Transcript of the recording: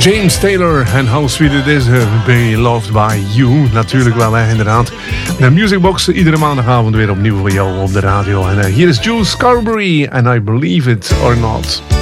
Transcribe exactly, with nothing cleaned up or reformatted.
James Taylor en How Sweet It Is, uh, Be Loved By You. Natuurlijk wel, hè, inderdaad. De Musicbox, iedere maandagavond weer opnieuw voor jou op de radio. En uh, hier is Jules Carberry en I Believe It or Not.